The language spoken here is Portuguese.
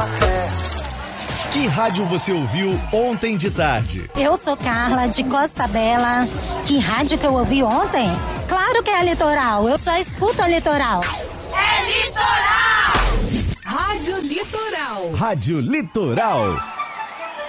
Que rádio você ouviu ontem de tarde? Eu sou Carla, de Costa Bela. Que rádio que eu ouvi ontem? Claro que é a Litoral, eu só escuto a Litoral. É Litoral! Rádio Litoral. Rádio Litoral.